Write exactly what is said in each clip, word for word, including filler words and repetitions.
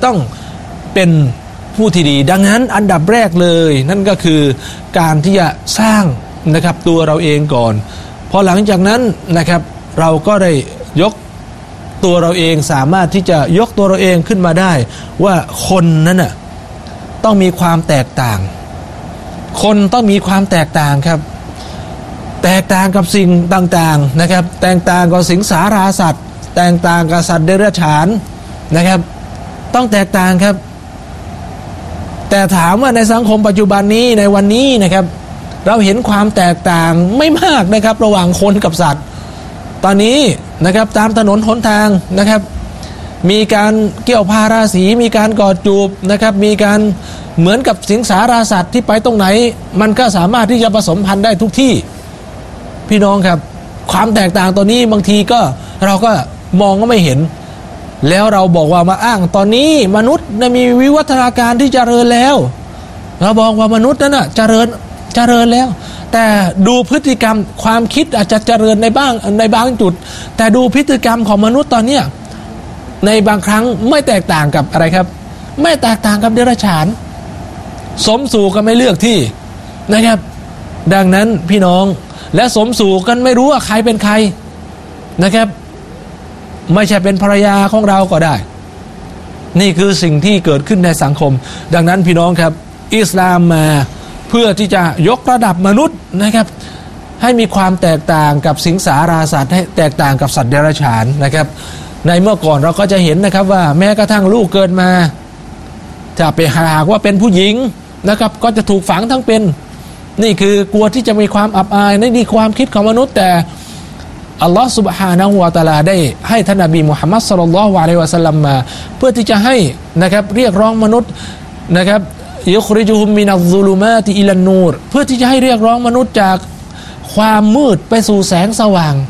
ต้องเป็นผู้ที่ดีดังนั้นอันดับแรกเลยนั่นก็คือการที่จะสร้างนะครับตัวเราเองก่อนพอหลังจากนั้นนะครับเราก็ได้ยกตัวเราเองสามารถที่จะยกตัวเราเองขึ้นมาได้ว่าคนนั้นน่ะต้องมีความแตกต่างคนต้องมีความแตกต่างครับแตกต่างกับสิ่งต่างๆนะครับแตกต่างกับสิงสาราสัตว์แตกต่างกับสัตว์เดรัจฉานนะครับต้องแตกต่างครับแต่ถามว่าในสังคมปัจจุบันนี้ในวันนี้นะครับเราเห็นความแตกต่างไม่มากนะครับระหว่างคนกับสัตว์ตอนนี้นะครับตามถนนหนทางนะครับมีการเกี่ยวพาราสีมีการกอดจูบนะครับมีการเหมือนกับสิงสาราสัตว์ที่ไปตรงไหนมันก็สามารถที่จะผสมพันธุ์ได้ทุกที่พี่น้องครับความแตกต่างตัวนี้บางทีก็เราก็มองก็ไม่เห็นแล้วเราบอกว่ามาอ้างตอนนี้มนุษย์มีวิวัฒนาการที่เจริญแล้วเราบอกว่ามนุษย์นั้นน่ะเจริญเจริญแล้วแต่ดูพฤติกรรมความคิดอาจจะเจริญในบ้างในบางจุดแต่ดูพฤติกรรมของมนุษย์ตอนเนี้ยในบางครั้งไม่แตกต่างกับอะไรครับไม่แตกต่างกับเดรัจฉานสมสู่กันไม่เลือกที่นะครับดังนั้นพี่น้องและสมสู่กันไม่รู้ว่าใครเป็นใครนะครับไม่ใช่เป็นภรรยาของเราก็ได้นี่คือสิ่งที่เกิดขึ้นในสังคมดังนั้นพี่น้องครับอิสลามมาเพื่อที่จะยกระดับมนุษย์นะครับให้มีความแตกต่างกับสิงสาราสัตว์ให้แตกต่างกับสัตว์เดรัจฉานนะครับในเมื่อก่อนเราก็จะเห็นนะครับว่าแม้กระทั่งลูกเกิดมาจะไปหากว่าเป็นผู้หญิงนะครับก็จะถูกฝังทั้งเป็นนี่คือกลัวที่จะมีความอับอายนี่ความคิดของมนุษย์แต่อัลลอฮฺซุบฮานะฮูวะตะอาลาได้ให้ท่านนบีมุฮัมมัดศ็อลลัลลอฮุอะลัยฮิวะซัลลัมมาเพื่อที่จะให้นะครับเรียกร้องมนุษย์นะครับยุคริจุฮุมมินัซซุลุมาติอิลันนูรเพื่อที่จะให้เรียกร้องมนุษย์จากความมืดไปสู่แสงสว่าง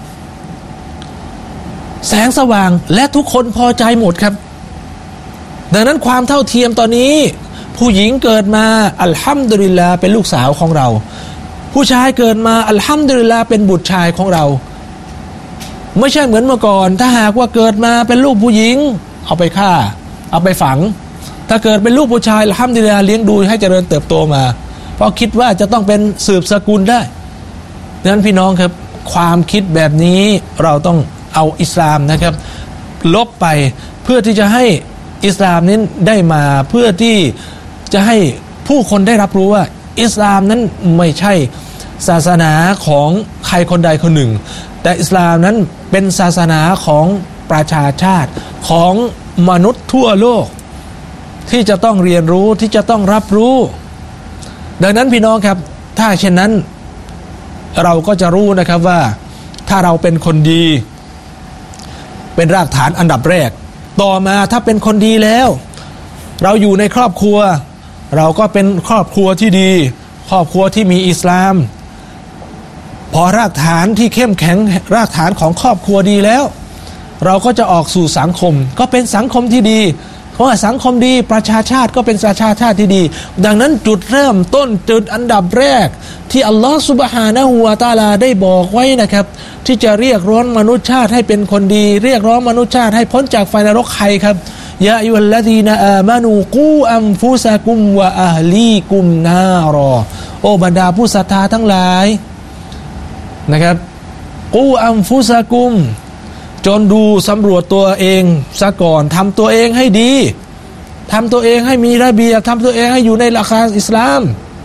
แสงสว่างและทุกคนพอใจหมดครับดังนั้นความเท่าเทียมตอนนี้ผู้หญิงเกิดมาอัลฮัมดุลิลลาห์เป็นลูกสาวของเราผู้ชายเกิดมาอัลฮัมดุลิลลาห์เป็นบุตรชายของเราไม่ใช่เหมือนเมื่อก่อนถ้าหากว่าเกิดมาเป็นลูกผู้หญิงเอาไปฆ่าเอาไปฝังถ้าเกิดเป็นลูกผู้ชายอัลฮัมดุลิลลาห์เลี้ยงดูให้เจริญเติบโตมาเพราะคิดว่าจะต้องเป็นสืบสกุลได้ดังนั้นพี่น้องครับความคิดแบบนี้เราต้องเอาอิสลามนะครับลบไปเพื่อที่จะให้อิสลามนั้นได้มาเพื่อที่จะให้ผู้คนได้รับรู้ว่าอิสลามนั้นไม่ใช่ศาสนาของใครคนใดคนหนึ่งแต่อิสลามนั้นเป็นศาสนาของประชาชาติของมนุษย์ทั่วโลกที่จะต้องเรียนรู้ที่จะต้องรับรู้ดังนั้นพี่น้องครับถ้าเช่นนั้นเราก็จะรู้นะครับว่าถ้าเราเป็นคนดีเป็นรากฐานอันดับแรกต่อมาถ้าเป็นคนดีแล้วเราอยู่ในครอบครัวเราก็เป็นครอบครัวที่ดีครอบครัวที่มีอิสลามพอรากฐานที่เข้มแข็งรากฐานของครอบครัวดีแล้วเราก็จะออกสู่สังคมก็เป็นสังคมที่ดีเพราะว่าสังคมดีประชาชาติก็เป็นประชาชาติที่ดีดังนั้นจุดเริ่มต้นจุดอันดับแรกที่อัลลอฮฺซุบฮานะฮูวะตะอาลาได้บอกไว้นะครับที่จะเรียกร้องมนุษยชาติให้เป็นคนดีเรียกร้องมนุษยชาติให้พ้นจากไฟนรกใครครับยาอัยยุฮัลลซีนาอามานูกูอัมฟุซะกุมวะอะฮลีกุมนารอโอ้บรรดาผู้ศรัทธาทั้งหลายนะครับกูอัมฟุซะกุมจนดูสำรวจตัวเองซะก่อนทำตัวเองให้ดีทำตัวเองให้มีระเบียบทำตัวเองให้อยู่ในหลักการอิสลาม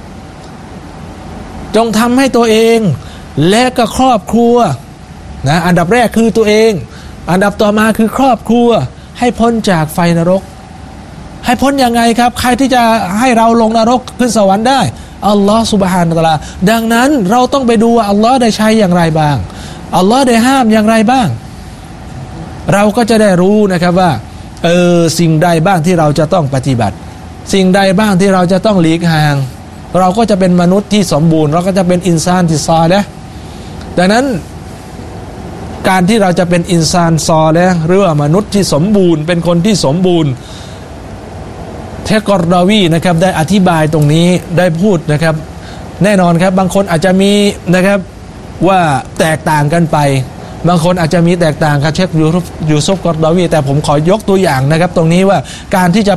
จงทำให้ตัวเองและก็ครอบครัวนะอันดับแรกคือตัวเองอันดับต่อมาคือครอบครัวให้พ้นจากไฟนรกให้พ้นยังไงครับใครที่จะให้เราลงนรกขึ้นสวรรค์ได้อัลลอฮฺซุบฮานะฮูวะตะอาลาดังนั้นเราต้องไปดูว่าอัลลอฮฺได้ใช้อย่างไรบ้างอัลลอฮฺได้ห้ามอย่างไรบ้างเราก็จะได้รู้นะครับว่าเออสิ่งใดบ้างที่เราจะต้องปฏิบัติสิ่งใดบ้างที่เราจะต้องหลีกห่างเราก็จะเป็นมนุษย์ที่สมบูรณ์เราก็จะเป็นอินซานที่ซอลิห์ดังนั้นการที่เราจะเป็นอินซานซอลิห์หรือว่ามนุษย์ที่สมบูรณ์เป็นคนที่สมบูรณ์เทกอรดาวีนะครับได้อธิบายตรงนี้ได้พูดนะครับแน่นอนครับบางคนอาจจะมีนะครับว่าแตกต่างกันไปบางคนอาจจะมีแตกต่างกับเชคยูซุฟกอรดาวีแต่ผมขอยกตัวอย่างนะครับตรงนี้ว่าการที่จะ